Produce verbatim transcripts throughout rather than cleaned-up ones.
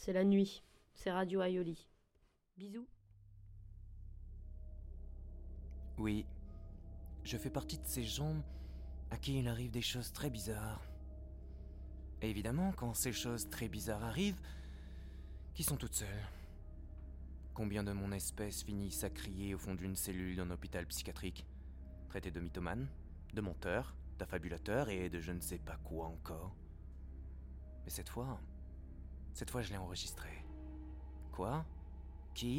c'est la nuit. C'est Radio Aïoli. Bisous. Oui, je fais partie de ces gens à qui il arrive des choses très bizarres. Et évidemment, quand ces choses très bizarres arrivent, qui sont toutes seules. Combien de mon espèce finissent à crier au fond d'une cellule d'un hôpital psychiatrique, traités de mythomane, de menteur, d'affabulateur et de je ne sais pas quoi encore. Mais cette fois, cette fois je l'ai enregistré. Quoi ? Qui ?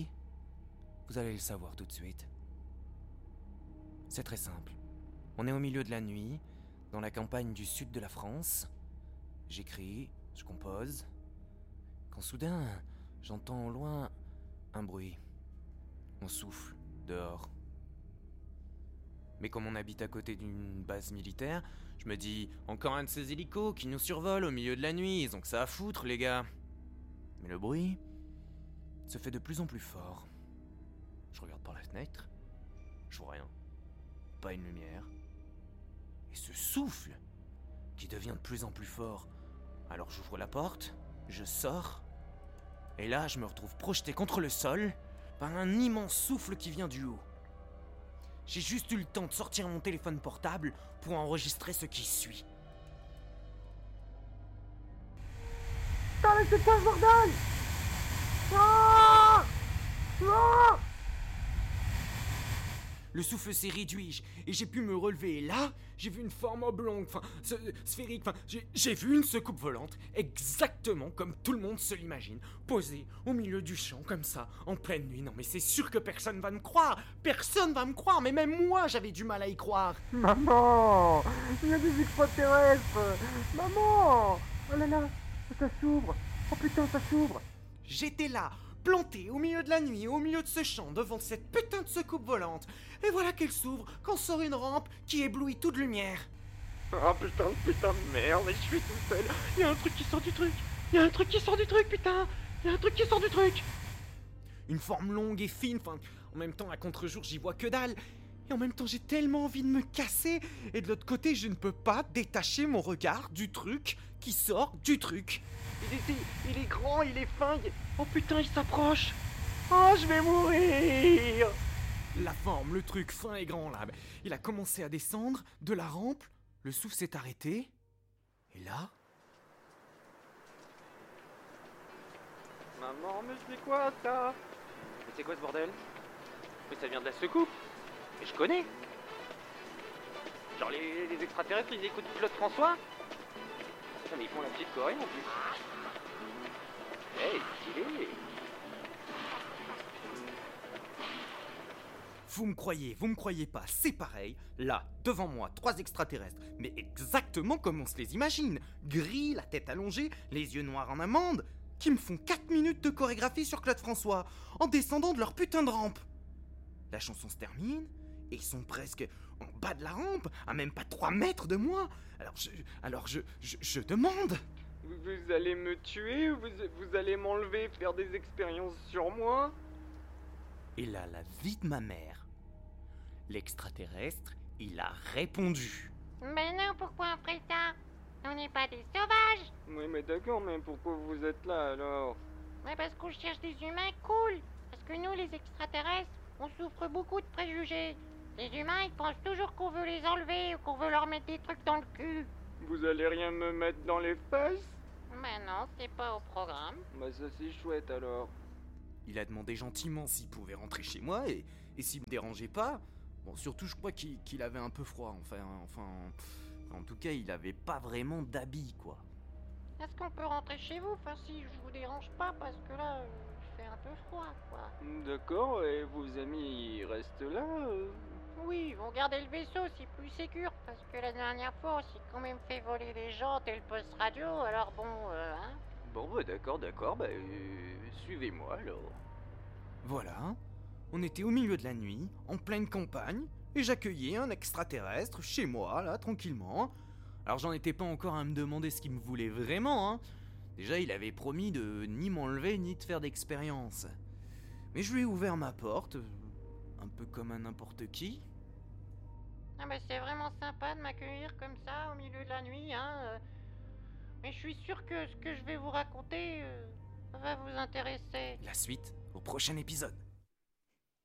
Vous allez le savoir tout de suite. C'est très simple. On est au milieu de la nuit, dans la campagne du sud de la France. J'écris, je compose. Quand soudain, j'entends au loin un bruit. On souffle, dehors. Mais comme on habite à côté d'une base militaire, je me dis, encore un de ces hélicos qui nous survolent au milieu de la nuit, ils ont que ça à foutre, les gars. Mais le bruit se fait de plus en plus fort. Je regarde par la fenêtre, je vois rien. Pas une lumière. Et ce souffle qui devient de plus en plus fort. Alors j'ouvre la porte, je sors, et là je me retrouve projeté contre le sol par un immense souffle qui vient du haut. J'ai juste eu le temps de sortir mon téléphone portable pour enregistrer ce qui suit. Putain, mais c'est quoi ce bordel? Ah ah Le souffle s'est réduit et j'ai pu me relever. Et là, j'ai vu une forme oblongue, enfin, sphérique, enfin, j'ai, j'ai vu une soucoupe volante, exactement comme tout le monde se l'imagine, posée au milieu du champ, comme ça, en pleine nuit. Non mais c'est sûr que personne va me croire, personne va me croire, mais même moi j'avais du mal à y croire. Maman, il y a des extraterrestres. Maman. Oh là là, ça s'ouvre. Oh putain, ça s'ouvre. J'étais là, planté au milieu de la nuit, au milieu de ce champ, devant cette putain de soucoupe volante. Et voilà qu'elle s'ouvre, quand sort une rampe qui éblouit toute lumière. Ah putain, putain de merde, je suis tout seul. Il y a un truc qui sort du truc. Il y a un truc qui sort du truc, putain. Il y a un truc qui sort du truc. Une forme longue et fine, enfin, en même temps à contre-jour j'y vois que dalle. Et en même temps j'ai tellement envie de me casser. Et de l'autre côté je ne peux pas détacher mon regard du truc qui sort du truc. Il est, il est grand, il est fin. Il est... Oh putain, il s'approche. Oh, je vais mourir. La forme, le truc fin et grand là, il a commencé à descendre de la rampe, le souffle s'est arrêté, et là... Maman, mais c'est quoi ça? Mais c'est quoi ce bordel? Mais ça vient de la secoupe. Mais je connais. Genre les, les extraterrestres, ils écoutent Claude François. Putain, mais ils font la petite Corée en plus. Hey, stylé. Vous me croyez, vous me croyez pas, c'est pareil. Là, devant moi, trois extraterrestres, mais exactement comme on se les imagine. Gris, la tête allongée, les yeux noirs en amande, qui me font quatre minutes de chorégraphie sur Claude François, en descendant de leur putain de rampe. La chanson se termine, et ils sont presque en bas de la rampe, à même pas trois mètres de moi. Alors je, alors je, je, je demande... Vous, vous allez me tuer ou vous, vous allez m'enlever, faire des expériences sur moi? Et là, la vie de ma mère. L'extraterrestre, il a répondu. Mais non, pourquoi on ferait ça? On n'est pas des sauvages. Oui, mais d'accord, mais pourquoi vous êtes là alors? Ouais, parce qu'on cherche des humains cool. Parce que nous, les extraterrestres, on souffre beaucoup de préjugés. Les humains, ils pensent toujours qu'on veut les enlever ou qu'on veut leur mettre des trucs dans le cul. Vous allez rien me mettre dans les fesses? Mais non, c'est pas au programme. Bah ça c'est chouette alors. Il a demandé gentiment s'il pouvait rentrer chez moi et, et s'il me dérangeait pas. Bon, surtout je crois qu'il, qu'il avait un peu froid, enfin, enfin... En tout cas, il avait pas vraiment d'habits, quoi. Est-ce qu'on peut rentrer chez vous? Enfin, si je vous dérange pas, parce que là, euh, il fait un peu froid, quoi. D'accord, et vos amis ils restent là euh... Oui, ils vont garder le vaisseau, c'est plus sécure, parce que la dernière fois, on s'est quand même fait voler des jantes et le poste radio, alors bon, euh, hein. Bon bah d'accord, d'accord, bah euh, suivez-moi alors. Voilà, on était au milieu de la nuit, en pleine campagne, et j'accueillais un extraterrestre chez moi, là, tranquillement. Alors j'en étais pas encore à me demander ce qu'il me voulait vraiment, hein. Déjà, il avait promis de ni m'enlever, ni de faire d'expérience. Mais je lui ai ouvert ma porte, un peu comme à n'importe qui. Ah bah c'est vraiment sympa de m'accueillir comme ça, au milieu de la nuit, hein. euh. Mais je suis sûr que ce que je vais vous raconter euh, va va vous intéresser. La suite au prochain épisode.